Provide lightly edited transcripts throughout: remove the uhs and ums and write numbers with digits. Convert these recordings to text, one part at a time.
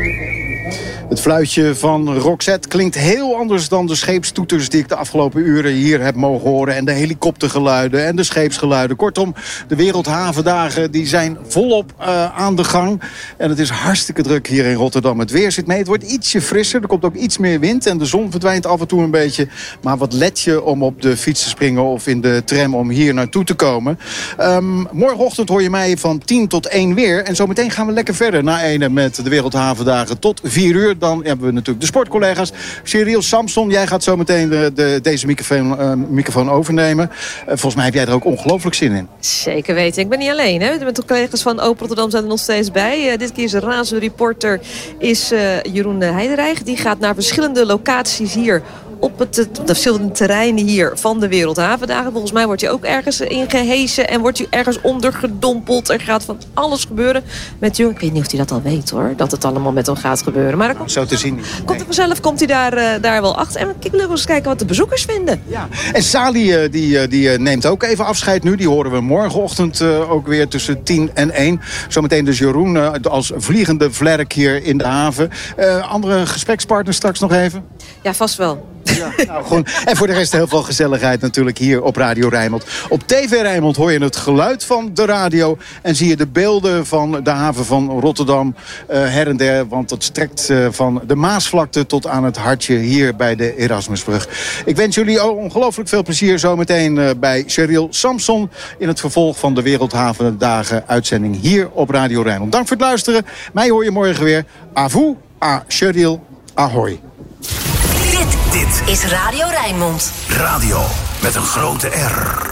Het fluitje van Roxette klinkt heel anders dan de scheepstoeters die ik de afgelopen uren hier heb mogen horen. En de helikoptergeluiden en de scheepsgeluiden. Kortom, de Wereldhavendagen die zijn volop aan de gang. En het is hartstikke druk hier in Rotterdam. Het weer zit mee. Het wordt ietsje frisser. Er komt ook iets meer wind. En de zon verdwijnt af en toe een beetje. Maar wat let je om op de fiets te springen of in de tram om hier naartoe te komen. Morgenochtend hoor je mij van 10 tot 1 weer. En zometeen gaan we lekker verder na ene met de Wereldhavendagen tot 4 uur. Dan hebben we natuurlijk de sportcollega's. Cyril Samson, jij gaat zo meteen deze microfoon overnemen. Volgens mij heb jij er ook ongelooflijk zin in. Zeker weten. Ik ben niet alleen. Hè? Met de collega's van Open Rotterdam zijn er nog steeds bij. Dit keer is de razende reporter Jeroen Heiderijk. Die gaat naar verschillende locaties hier op de verschillende terreinen hier van de Wereldhavendagen. Volgens mij wordt hij ook ergens ingehesen en wordt hij ergens ondergedompeld. Er gaat van alles gebeuren met Jeroen. Ik weet niet of hij dat al weet hoor, dat het allemaal met hem gaat gebeuren. Maar zo te zien. Komt er vanzelf, komt hij daar wel achter. En we eens kijken wat de bezoekers vinden. Ja. En Sally die neemt ook even afscheid nu. Die horen we morgenochtend ook weer tussen 10 en 1. Zometeen dus Jeroen als vliegende vlerk hier in de haven. Andere gesprekspartners straks nog even? Ja, vast wel. Ja, nou, gewoon. En voor de rest heel veel gezelligheid natuurlijk hier op Radio Rijnmond. Op TV Rijnmond hoor je het geluid van de radio en zie je de beelden van de haven van Rotterdam her en der. Want dat strekt van de Maasvlakte tot aan het hartje hier bij de Erasmusbrug. Ik wens jullie ongelooflijk veel plezier zometeen bij Cyril Samson in het vervolg van de Wereldhavendagen uitzending hier op Radio Rijnmond. Dank voor het luisteren. Mij hoor je morgen weer. À vous, à Cyril, ahoy. Dit is Radio Rijnmond. Radio met een grote R.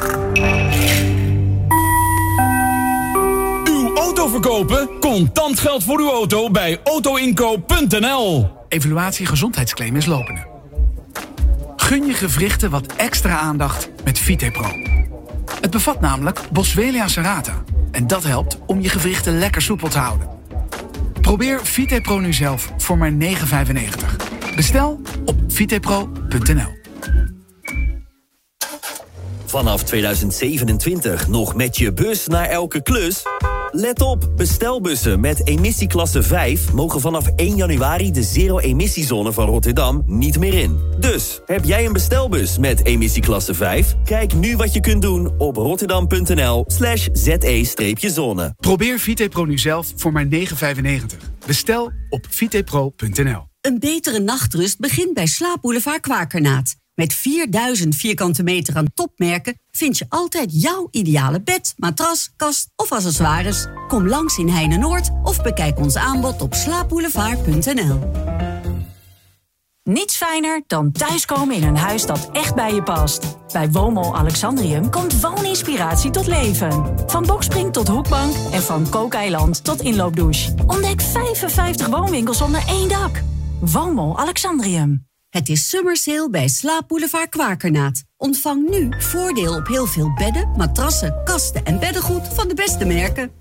Uw auto verkopen? Contant geld voor uw auto bij autoinkoop.nl. Evaluatie gezondheidsclaim is lopende. Gun je gewrichten wat extra aandacht met VitePro. Het bevat namelijk Boswellia serrata. En dat helpt om je gewrichten lekker soepel te houden. Probeer VitePro nu zelf voor maar €9,95. Bestel op vitepro.nl. Vanaf 2027 nog met je bus naar elke klus? Let op, bestelbussen met emissieklasse 5 mogen vanaf 1 januari de zero-emissiezone van Rotterdam niet meer in. Dus, heb jij een bestelbus met emissieklasse 5? Kijk nu wat je kunt doen op rotterdam.nl/ze-zone. Probeer VitePro nu zelf voor maar €9,95. Bestel op vitepro.nl. Een betere nachtrust begint bij Slaapboulevard Kwakernaat. Met 4000 vierkante meter aan topmerken vind je altijd jouw ideale bed, matras, kast of accessoires. Kom langs in Heine-Noord of bekijk ons aanbod op slaapboulevard.nl. Niets fijner dan thuiskomen in een huis dat echt bij je past. Bij Woonmol Alexandrium komt wooninspiratie tot leven. Van bokspring tot hoekbank en van kookeiland tot inloopdouche. Ontdek 55 woonwinkels onder één dak. Woonmol Alexandrium. Het is summer sale bij Slaapboulevard Kwakernaat. Ontvang nu voordeel op heel veel bedden, matrassen, kasten en beddengoed van de beste merken.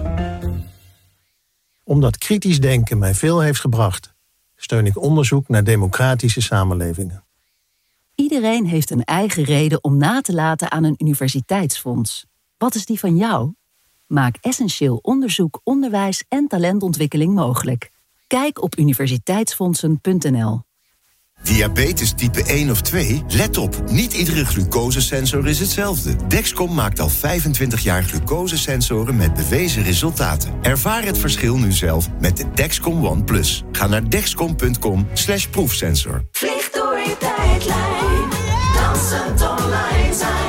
Omdat kritisch denken mij veel heeft gebracht, steun ik onderzoek naar democratische samenlevingen. Iedereen heeft een eigen reden om na te laten aan een universiteitsfonds. Wat is die van jou? Maak essentieel onderzoek, onderwijs en talentontwikkeling mogelijk. Kijk op universiteitsfondsen.nl. Diabetes type 1 of 2? Let op, niet iedere glucosesensor is hetzelfde. Dexcom maakt al 25 jaar glucosesensoren met bewezen resultaten. Ervaar het verschil nu zelf met de Dexcom One Plus. Ga naar dexcom.com/proefsensor. Vlieg door je tijdlijn, dansend online zijn.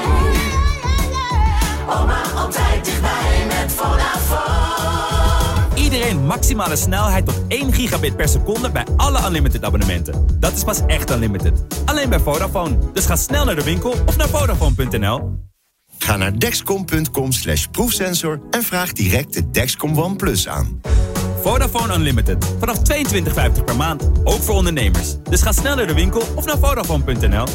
Oma altijd dichtbij met Vodafone. Iedereen maximale snelheid tot 1 gigabit per seconde bij alle Unlimited abonnementen. Dat is pas echt Unlimited. Alleen bij Vodafone. Dus ga snel naar de winkel of naar Vodafone.nl. Ga naar dexcom.com/proefsensor en vraag direct de Dexcom One Plus aan. Vodafone Unlimited. Vanaf $22,50 per maand. Ook voor ondernemers. Dus ga snel naar de winkel of naar Vodafone.nl.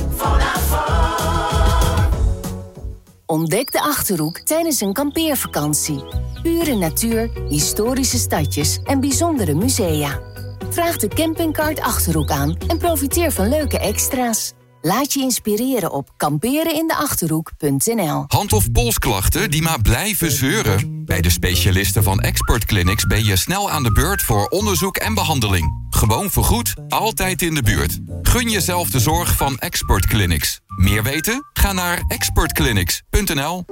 Ontdek de Achterhoek tijdens een kampeervakantie. Pure natuur, historische stadjes en bijzondere musea. Vraag de campingkaart Achterhoek aan en profiteer van leuke extra's. Laat je inspireren op kamperenindeachterhoek.nl. Hand- of polsklachten die maar blijven zeuren? Bij de specialisten van Expert Clinics ben je snel aan de beurt voor onderzoek en behandeling. Gewoon vergoed, altijd in de buurt. Gun jezelf de zorg van Expert Clinics. Meer weten? Ga naar expertclinics.nl.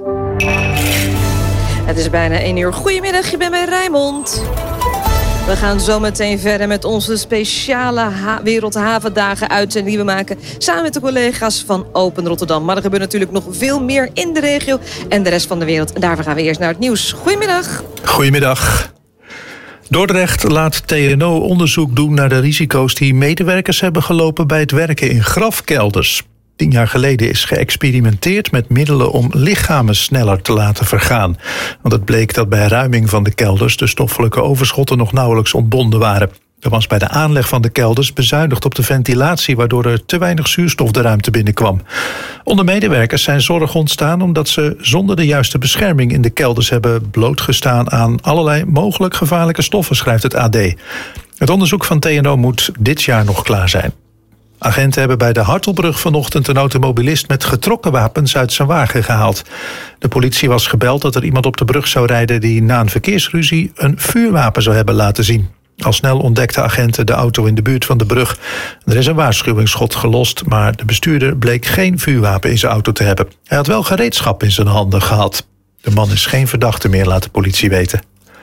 Het is bijna 1 uur. Goedemiddag, je bent bij Rijnmond. We gaan zo meteen verder met onze speciale Wereldhavendagen uitzending die we maken samen met de collega's van Open Rotterdam. Maar er gebeurt natuurlijk nog veel meer in de regio en de rest van de wereld. En daarvoor gaan we eerst naar het nieuws. Goedemiddag. Goedemiddag. Dordrecht laat TNO onderzoek doen naar de risico's die medewerkers hebben gelopen bij het werken in grafkelders. 10 jaar geleden is geëxperimenteerd met middelen om lichamen sneller te laten vergaan. Want het bleek dat bij ruiming van de kelders de stoffelijke overschotten nog nauwelijks ontbonden waren. Er was bij de aanleg van de kelders bezuinigd op de ventilatie, waardoor er te weinig zuurstof de ruimte binnenkwam. Onder medewerkers zijn zorgen ontstaan omdat ze zonder de juiste bescherming in de kelders hebben blootgestaan aan allerlei mogelijk gevaarlijke stoffen, schrijft het AD. Het onderzoek van TNO moet dit jaar nog klaar zijn. Agenten hebben bij de Hartelbrug vanochtend een automobilist met getrokken wapens uit zijn wagen gehaald. De politie was gebeld dat er iemand op de brug zou rijden die na een verkeersruzie een vuurwapen zou hebben laten zien. Al snel ontdekten agenten de auto in de buurt van de brug. Er is een waarschuwingsschot gelost, maar de bestuurder bleek geen vuurwapen in zijn auto te hebben. Hij had wel gereedschap in zijn handen gehad. De man is geen verdachte meer, laat de politie weten.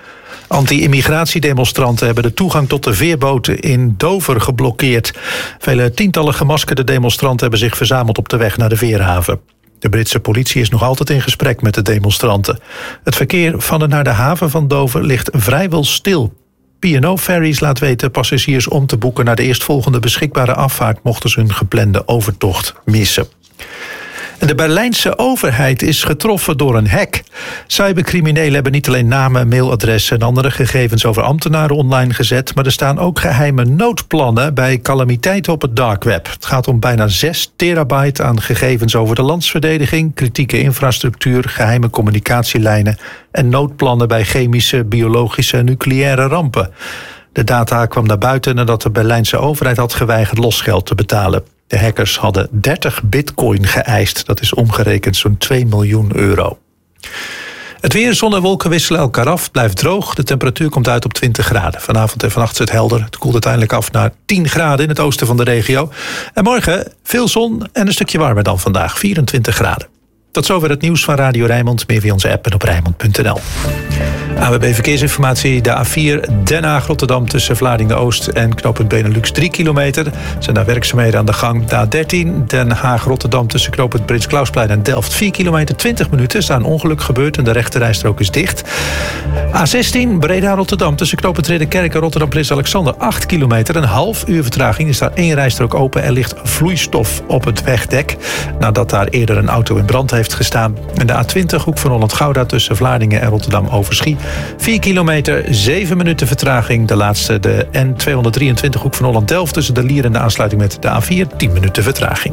Anti-immigratiedemonstranten hebben de toegang tot de veerboten in Dover geblokkeerd. Vele tientallen gemaskerde demonstranten hebben zich verzameld op de weg naar de veerhaven. De Britse politie is nog altijd in gesprek met de demonstranten. Het verkeer van en naar de haven van Dover ligt vrijwel stil. P&O Ferries laat weten passagiers om te boeken naar de eerstvolgende beschikbare afvaart mochten ze hun geplande overtocht missen. De Berlijnse overheid is getroffen door een hack. Cybercriminelen hebben niet alleen namen, mailadressen en andere gegevens over ambtenaren online gezet, maar er staan ook geheime noodplannen bij calamiteiten op het dark web. Het gaat om bijna 6 terabyte aan gegevens over de landsverdediging, kritieke infrastructuur, geheime communicatielijnen en noodplannen bij chemische, biologische en nucleaire rampen. De data kwam naar buiten nadat de Berlijnse overheid had geweigerd losgeld te betalen. De hackers hadden 30 bitcoin geëist. Dat is omgerekend zo'n 2 miljoen euro. Het weer, zon en wolken wisselen elkaar af. Blijft droog. De temperatuur komt uit op 20 graden. Vanavond en vannacht is het helder. Het koelt uiteindelijk af naar 10 graden in het oosten van de regio. En morgen veel zon en een stukje warmer dan vandaag. 24 graden. Tot zover het nieuws van Radio Rijnmond. Meer via onze app en op Rijnmond.nl. AWB Verkeersinformatie. De A4 Den Haag-Rotterdam tussen Vlaardingen-Oost en knooppunt Benelux 3 kilometer. Zijn daar werkzaamheden aan de gang. De A13 Den Haag-Rotterdam tussen knooppunt Prins Klausplein en Delft 4 kilometer. 20 minuten is daar een ongeluk gebeurd en de rechterrijstrook is dicht. A16 Breda-Rotterdam tussen knooppunt Ridderkerk en Rotterdam Prins Alexander 8 kilometer. Een half uur vertraging is daar 1 rijstrook open. Er ligt vloeistof op het wegdek nadat daar eerder een auto in brand heeft gestaan. En de A20 Hoek van Holland-Gouda tussen Vlaardingen en Rotterdam-Overschie. 4 kilometer, 7 minuten vertraging. De laatste, de N223 Hoek van Holland-Delft tussen de Lier en de aansluiting met de A4, 10 minuten vertraging.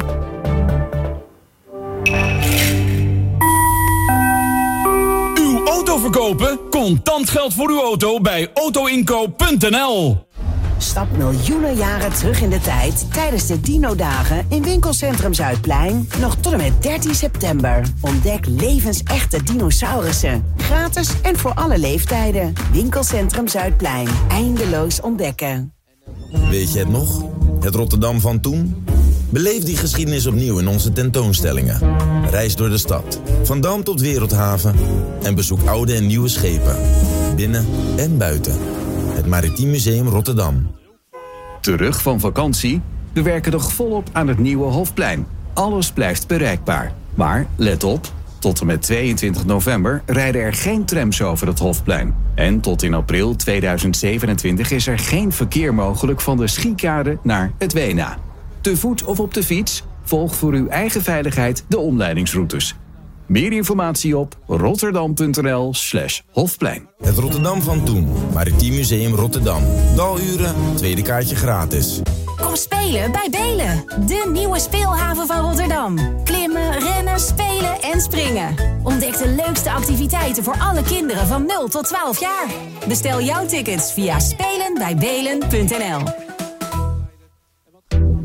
Uw auto verkopen? Contant geld voor uw auto bij autoinkoop.nl. Stap miljoenen jaren terug in de tijd tijdens de Dino-dagen in winkelcentrum Zuidplein. Nog tot en met 13 september. Ontdek levensechte dinosaurussen. Gratis en voor alle leeftijden. Winkelcentrum Zuidplein. Eindeloos ontdekken. Weet je het nog? Het Rotterdam van toen? Beleef die geschiedenis opnieuw in onze tentoonstellingen. Reis door de stad. Van Dam tot Wereldhaven. En bezoek oude en nieuwe schepen. Binnen en buiten. Het Maritiem Museum Rotterdam. Terug van vakantie? We werken nog volop aan het nieuwe Hofplein. Alles blijft bereikbaar. Maar let op, tot en met 22 november rijden er geen trams over het Hofplein. En tot in april 2027 is er geen verkeer mogelijk van de Schiekade naar het Wena. Te voet of op de fiets? Volg voor uw eigen veiligheid de omleidingsroutes. Meer informatie op rotterdam.nl/Hofplein. Het Rotterdam van toen. Maritiem Museum Rotterdam. Daluren, tweede kaartje gratis. Kom spelen bij Belen, de nieuwe speelhaven van Rotterdam. Klimmen, rennen, spelen en springen. Ontdek de leukste activiteiten voor alle kinderen van 0 tot 12 jaar. Bestel jouw tickets via spelenbijbelen.nl.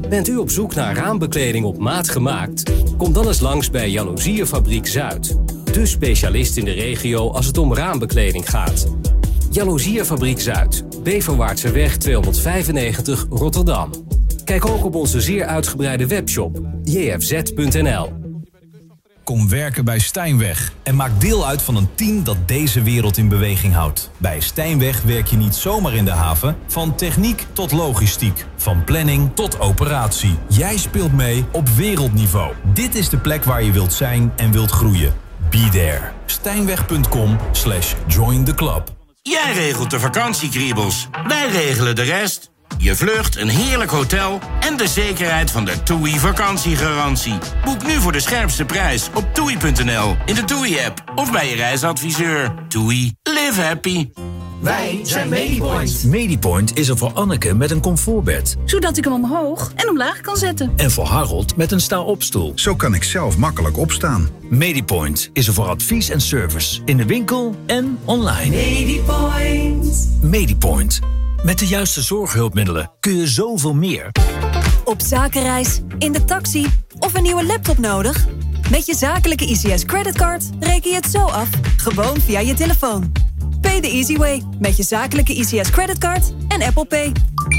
Bent u op zoek naar raambekleding op maat gemaakt? Kom dan eens langs bij Jaloeziefabriek Zuid. De specialist in de regio als het om raambekleding gaat. Jaloeziefabriek Zuid. Beverwaartseweg 295 Rotterdam. Kijk ook op onze zeer uitgebreide webshop jfz.nl. Kom werken bij Stijnweg en maak deel uit van een team dat deze wereld in beweging houdt. Bij Stijnweg werk je niet zomaar in de haven, van techniek tot logistiek, van planning tot operatie. Jij speelt mee op wereldniveau. Dit is de plek waar je wilt zijn en wilt groeien. Be there. Stijnweg.com/join the club. Jij regelt de vakantiekriebels, wij regelen de rest. Je vlucht, een heerlijk hotel en de zekerheid van de TUI vakantiegarantie. Boek nu voor de scherpste prijs op TUI.nl, in de TUI-app of bij je reisadviseur. TUI, live happy. Wij zijn Medipoint. Medipoint is er voor Anneke met een comfortbed. Zodat ik hem omhoog en omlaag kan zetten. En voor Harold met een sta-opstoel. Zo kan ik zelf makkelijk opstaan. Medipoint is er voor advies en service. In de winkel en online. Medipoint. Medipoint. Met de juiste zorghulpmiddelen kun je zoveel meer. Op zakenreis, in de taxi of een nieuwe laptop nodig? Met je zakelijke ICS creditcard reken je het zo af. Gewoon via je telefoon. Pay the easy way met je zakelijke ICS creditcard en Apple Pay.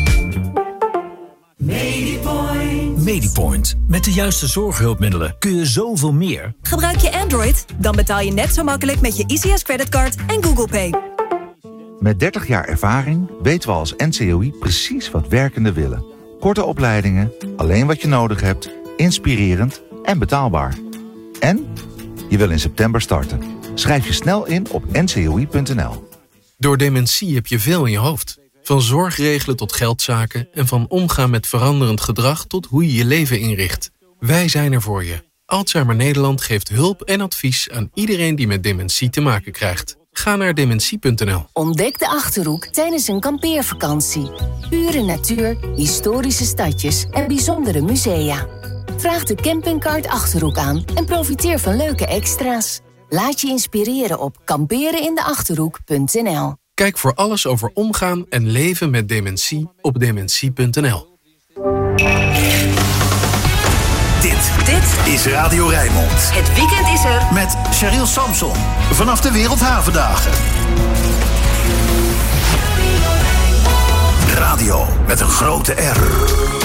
Medipoint. Medipoint. Met de juiste zorghulpmiddelen kun je zoveel meer. Gebruik je Android? Dan betaal je net zo makkelijk met je ICS creditcard en Google Pay. Met 30 jaar ervaring weten we als NCOI precies wat werkenden willen. Korte opleidingen, alleen wat je nodig hebt, inspirerend en betaalbaar. En je wil in september starten. Schrijf je snel in op ncoi.nl. Door dementie heb je veel in je hoofd. Van zorg regelen tot geldzaken en van omgaan met veranderend gedrag tot hoe je je leven inricht. Wij zijn er voor je. Alzheimer Nederland geeft hulp en advies aan iedereen die met dementie te maken krijgt. Ga naar dementie.nl. Ontdek de Achterhoek tijdens een kampeervakantie. Pure natuur, historische stadjes en bijzondere musea. Vraag de campingkaart Achterhoek aan en profiteer van leuke extra's. Laat je inspireren op kamperenindeachterhoek.nl. Kijk voor alles over omgaan en leven met dementie op dementie.nl. Dit is Radio Rijnmond. Het weekend is er. Met Cheryl Samson. Vanaf de Wereldhavendagen. Radio met een grote R.